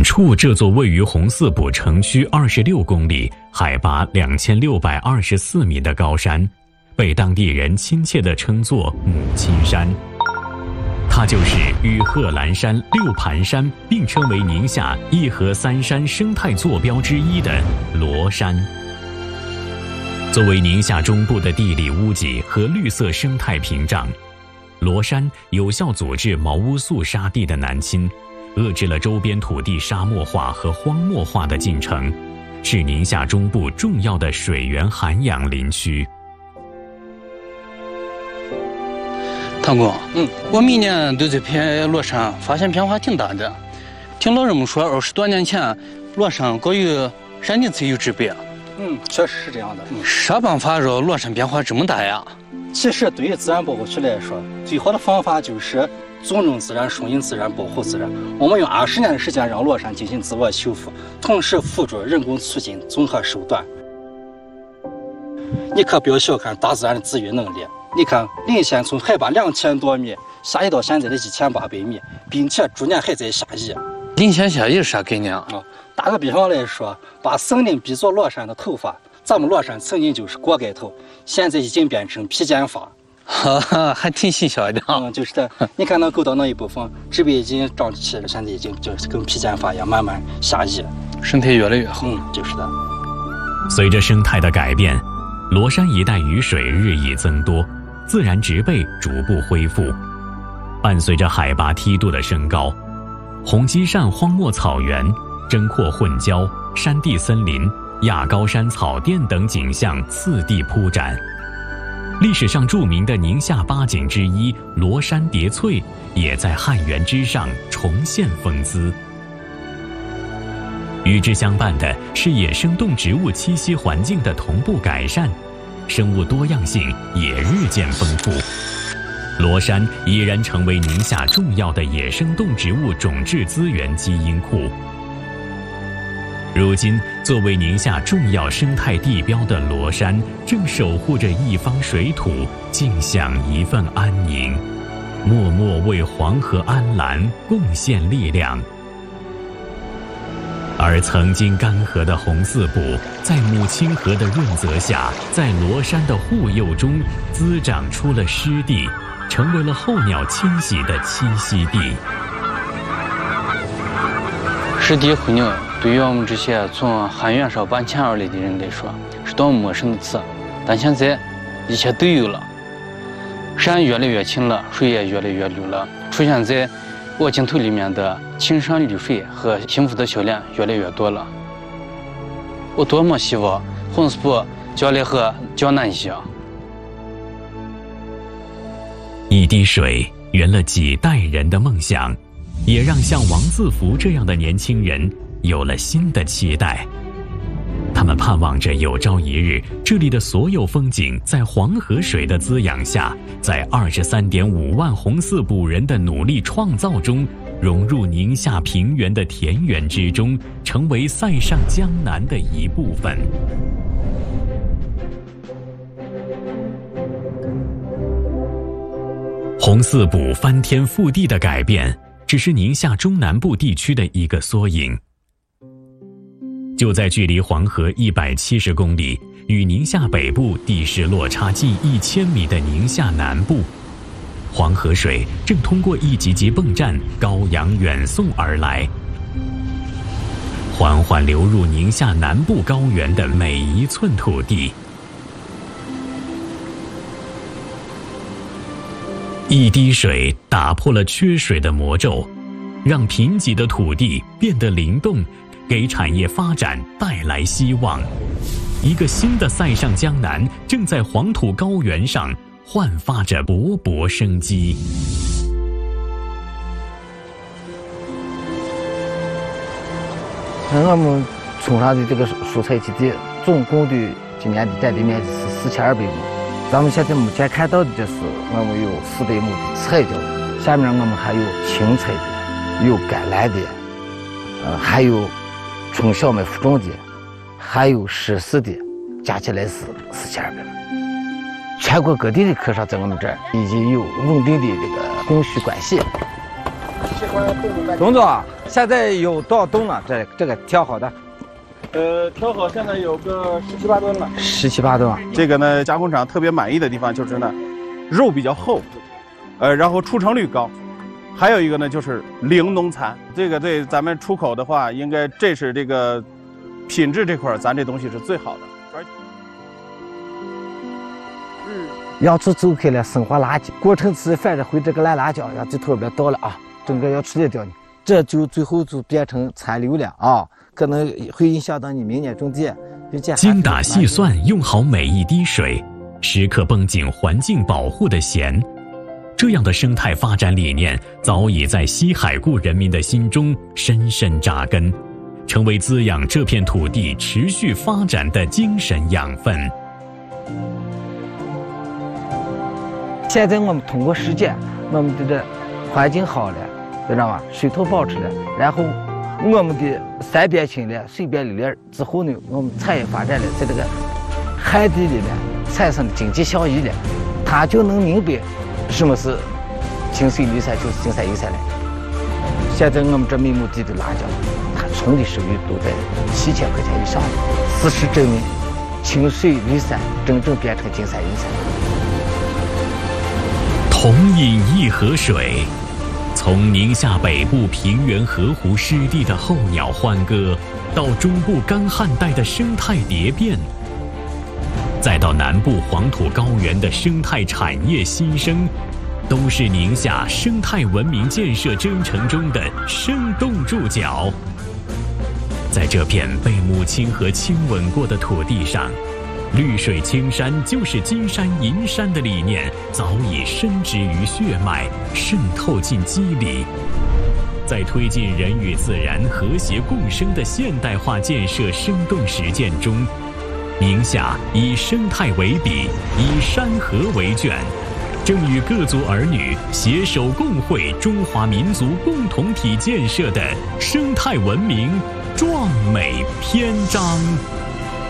处这座位于红四堡城区26公里、海拔2624米的高山，被当地人亲切地称作母亲山。它就是与贺兰山、六盘山并称为宁夏一河三山生态坐标之一的罗山。作为宁夏中部的地理屋脊和绿色生态屏障，罗山有效阻滞毛乌素沙地的南侵，遏制了周边土地沙漠化和荒漠化的进程，是宁夏中部重要的水源涵养林区。 唐工，我每年都在拍罗山，发现变化挺大的。听老人们说，20多年前罗山高于山地才有植被。 确实是这样的。 啥办法让罗山变化这么大呀？ 其实对于自然保护区来说，最好的方法就是尊重自然、顺应自然、保护自然。我们用20年的时间让罗山进行自我修复，同时辅助人工促进综合手段。你可不要小看大自然的治愈能力。你看，临县从海拔2000多米下移到现在的1800米，并且逐年还在下移。 临县下移是啥概念啊？ 打个比方来说，把森林比作罗山的头发，咱们罗山曾经就是锅盖头，现在已经变成披肩发。 哈哈，还挺形象的。 就是的。你看那沟道那一部分，植被已经长齐了，现在已经就是跟披肩发一样慢慢下移， 生态越来越好。 就是的。 随着生态的改变，罗山一带雨水日益增多，自然植被逐步恢复。伴随着海拔梯度的升高，红基扇荒漠草原、针阔混交、山地森林、亚高山草甸等景象次第铺展。历史上著名的宁夏八景之一罗山叠翠，也在汉源之上重现风姿。与之相伴的是野生动植物栖息环境的同步改善，生物多样性也日渐丰富。罗山已然成为宁夏重要的野生动植物种质资源基因库。如今，作为宁夏重要生态地标的罗山，正守护着一方水土，尽享一份安宁，默默为黄河安澜贡献力量。而曾经干涸的红四堡，在母亲河的润泽下，在罗山的护佑中，滋长出了湿地，成为了候鸟迁徙的栖息地。 湿地候鸟对于我们这些从汉源上搬迁而来的人来说，是多么陌生的词，但现在一切都有了。山越来越清了，水也越来越绿了，出现在我镜头里面的青山绿水和幸福的笑脸越来越多了。我多么希望红四堡将来和江南一样。 一滴水圆了几代人的梦想，也让像王自福这样的年轻人有了新的期待。他们盼望着有朝一日，这里的所有风景在黄河水的滋养下，在23.5万红四堡人的努力创造中，融入宁夏平原的田园之中，成为塞上江南的一部分。红四堡翻天覆地的改变，只是宁夏中南部地区的一个缩影。就在距离黄河170公里、与宁夏北部地势落差近1000米的宁夏南部，黄河水正通过一级级泵站高扬远送而来，缓缓流入宁夏南部高原的每一寸土地。一滴水打破了缺水的魔咒，让贫瘠的土地变得灵动，给产业发展带来希望。一个新的塞上江南正在黄土高原上焕发着勃勃生机。 我们村上的这个蔬菜基地总共的今年的占地面积是4200亩。咱们现在目前看到的就是我们有400亩的彩椒，下面我们还有青菜的，有甘蓝的，还有春小麦附种的，还有湿饲的，加起来是4200亩。全国各地的客商在我们这儿已经有稳定的这个供需关系。董总， 现在有多少吨了？这个调好的调好现在有个17、18吨了。 17、18吨啊。 这个呢，加工厂特别满意的地方就是呢，肉比较厚，然后出成率高，还有一个呢就是零农残。这个对咱们出口的话，应该这是这个品质这块，咱这东西是最好的。 要是走开了生活垃圾，过程吃饭的回这个烂辣椒，要这头别倒了啊，整个要处理掉你，这就最后就变成残留了啊，可能会影响到你明年种地。 精打细算用好每一滴水，时刻绷紧环境保护的弦，这样的生态发展理念早已在西海固人民的心中深深扎根，成为滋养这片土地持续发展的精神养分。 现在我们通过实践，我们的环境好了，知道吗？水土保持了，然后我们的山边清了，水边里了之后呢，我们产业发展了，在这个旱地里面产生的经济效益了，他就能明白什么是青水绿山，就是金山银山了。现在我们这1亩地的辣椒，它纯的收益都在7000块钱以上。事实证明，青水绿山真正变成金山银山。 同饮一河水，从宁夏北部平原河湖湿地的候鸟欢歌，到中部干旱带的生态蝶变，再到南部黄土高原的生态产业新生，都是宁夏生态文明建设征程中的生动注脚。在这片被母亲河亲吻过的土地上，绿水青山就是金山银山的理念早已深植于血脉，渗透进肌理。在推进人与自然和谐共生的现代化建设生动实践中，宁夏以生态为笔，以山河为卷，正与各族儿女携手共绘中华民族共同体建设的生态文明壮美篇章。